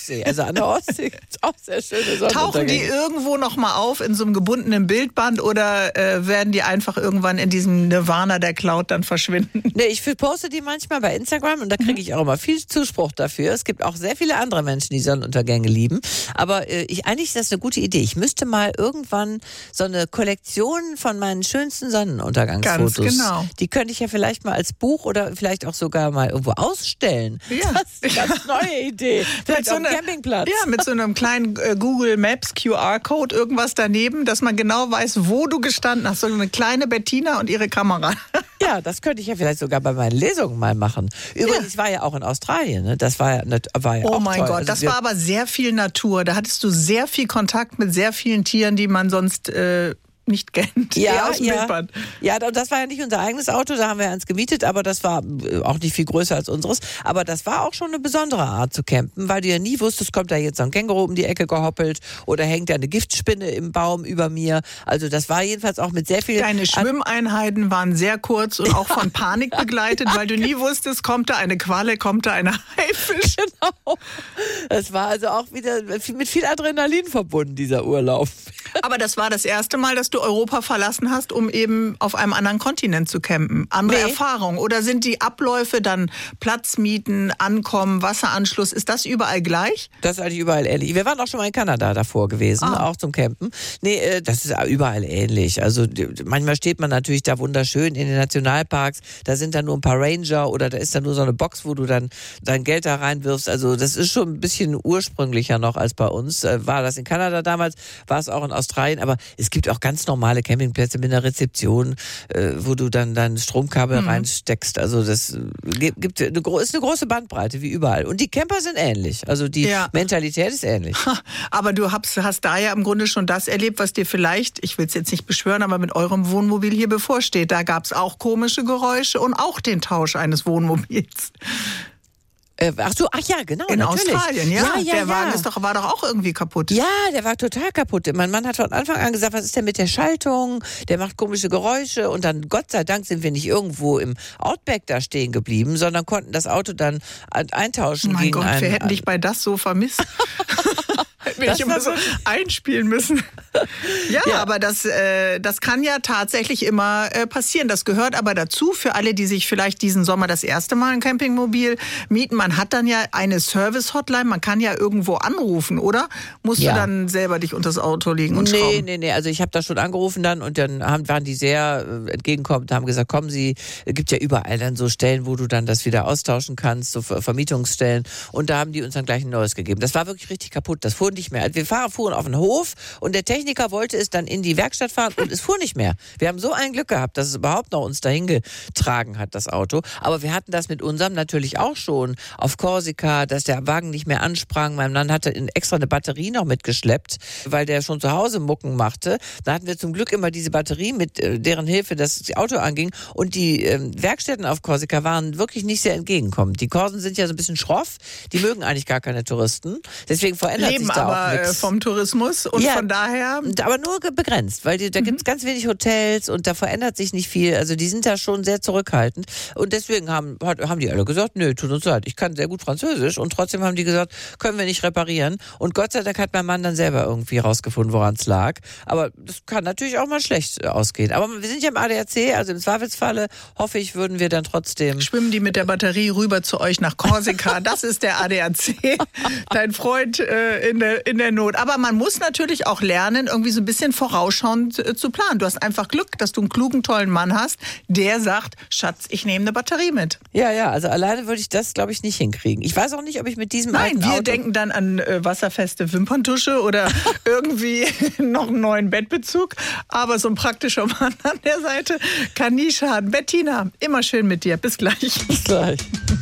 Ostsee. Also an der Ostsee gibt es auch sehr schöne Sonnenuntergänge. Tauchen die irgendwo nochmal auf in so einem gebundenen Bildband oder werden die einfach irgendwann in diesem Nirvana der Cloud dann verschwinden? Nee, ich poste die manchmal bei Instagram und da kriege ich auch immer viel Zuspruch dafür. Es gibt auch sehr viele andere Menschen, die Sonnenuntergänge lieben. Aber eigentlich ist das eine gute Idee. Ich müsste mal irgendwann so eine Kollektion von meinen schönsten Sonnenuntergangsfotos. Ganz genau. Die könnte ich ja vielleicht mal als Buch oder vielleicht auch sogar mal irgendwo ausstellen. Ja. Das ist eine ganz neue Idee. Vielleicht auf dem Campingplatz. Ja, mit so einem kleinen Google Maps QR-Code, irgendwas daneben, dass man genau weiß, wo du gestanden hast. So eine kleine Bettina und ihre Kamera. Ja, das könnte ich ja vielleicht sogar bei meinen Lesungen mal machen. Übrigens, ich war ja auch in Australien. Ne? Das war ja auch Oh mein toll. Gott, das war aber sehr viel Natur. Da hattest du sehr viel Kontakt mit sehr vielen Tieren, die man sonst nicht kennt. Ja, aus dem Bildband. Ja, das war ja nicht unser eigenes Auto, da haben wir eins gemietet, aber das war auch nicht viel größer als unseres. Aber das war auch schon eine besondere Art zu campen, weil du ja nie wusstest, kommt da jetzt so ein Känguru um die Ecke gehoppelt oder hängt da eine Giftspinne im Baum über mir. Also das war jedenfalls auch mit sehr viel... Deine Schwimmeinheiten waren sehr kurz und auch von Panik begleitet, weil du nie wusstest, kommt da eine Qualle, kommt da eine Haifisch. Genau. Das war also auch wieder mit viel Adrenalin verbunden, dieser Urlaub. Aber das war das erste Mal, dass du Europa verlassen hast, um eben auf einem anderen Kontinent zu campen. Andere Erfahrung? Oder sind die Abläufe dann Platz mieten, Ankommen, Wasseranschluss, ist das überall gleich? Das ist eigentlich überall ähnlich. Wir waren auch schon mal in Kanada davor gewesen, auch zum Campen. Nee, das ist überall ähnlich. Also manchmal steht man natürlich da wunderschön in den Nationalparks, da sind dann nur ein paar Ranger oder da ist dann nur so eine Box, wo du dann dein Geld da reinwirfst. Also das ist schon ein bisschen ursprünglicher noch als bei uns. War das in Kanada damals, war es auch in Australien, aber es gibt auch ganz normale Campingplätze mit einer Rezeption, wo du dann dein Stromkabel reinsteckst. Also das ist eine große Bandbreite, wie überall. Und die Camper sind ähnlich. Also die Mentalität ist ähnlich. Aber du hast da ja im Grunde schon das erlebt, was dir vielleicht, ich will es jetzt nicht beschwören, aber mit eurem Wohnmobil hier bevorsteht. Da gab es auch komische Geräusche und auch den Tausch eines Wohnmobils. Ach ja, genau, in natürlich. Australien, ja. Der Wagen war doch auch irgendwie kaputt. Ja, der war total kaputt. Mein Mann hat von Anfang an gesagt, was ist denn mit der Schaltung? Der macht komische Geräusche und dann, Gott sei Dank, sind wir nicht irgendwo im Outback da stehen geblieben, sondern konnten das Auto dann eintauschen mein gegen Gott, wir hätten dich bei das so vermisst. Hätten wir dich immer so einspielen müssen. Ja, aber das kann ja tatsächlich immer passieren. Das gehört aber dazu für alle, die sich vielleicht diesen Sommer das erste Mal ein Campingmobil mieten. Man hat dann ja eine Service-Hotline, man kann ja irgendwo anrufen, oder? Musst du dann selber dich unter das Auto legen und schrauben? Nee, also ich habe da schon angerufen dann und dann waren die sehr entgegenkommend und haben gesagt, kommen Sie, es gibt ja überall dann so Stellen, wo du dann das wieder austauschen kannst, so Vermietungsstellen, und da haben die uns dann gleich ein neues gegeben. Das war wirklich richtig kaputt, das fuhr nicht mehr. Wir fuhren auf den Hof und der Techniker wollte es dann in die Werkstatt fahren und es fuhr nicht mehr. Wir haben so ein Glück gehabt, dass es überhaupt noch uns dahin getragen hat, das Auto. Aber wir hatten das mit unserem natürlich auch schon auf Korsika, dass der Wagen nicht mehr ansprang. Mein Mann hatte extra eine Batterie noch mitgeschleppt, weil der schon zu Hause Mucken machte. Da hatten wir zum Glück immer diese Batterie, mit deren Hilfe das Auto anging. Und die Werkstätten auf Korsika waren wirklich nicht sehr entgegenkommend. Die Korsen sind ja so ein bisschen schroff. Die mögen eigentlich gar keine Touristen. Deswegen verändert sich da auch nichts. Vom Tourismus und von daher... Aber nur begrenzt, weil da gibt es ganz wenig Hotels und da verändert sich nicht viel. Also die sind da schon sehr zurückhaltend. Und deswegen haben die alle gesagt, nö, tut uns leid, ich kann sehr gut Französisch, und trotzdem haben die gesagt, können wir nicht reparieren. Und Gott sei Dank hat mein Mann dann selber irgendwie rausgefunden, woran es lag. Aber das kann natürlich auch mal schlecht ausgehen. Aber wir sind ja im ADAC, also im Zweifelsfalle, hoffe ich, würden wir dann trotzdem... Schwimmen die mit der Batterie rüber zu euch nach Korsika. Das ist der ADAC, dein Freund in der Not. Aber man muss natürlich auch lernen, irgendwie so ein bisschen vorausschauend zu planen. Du hast einfach Glück, dass du einen klugen, tollen Mann hast, der sagt, Schatz, ich nehme eine Batterie mit. Ja, also alleine würde ich das, glaube ich, nicht hinkriegen. Ich weiß auch nicht, ob ich mit diesem alten Auto... Nein, wir denken dann an wasserfeste Wimperntusche oder irgendwie noch einen neuen Bettbezug. Aber so ein praktischer Mann an der Seite kann nie schaden. Bettina, immer schön mit dir. Bis gleich. Bis gleich.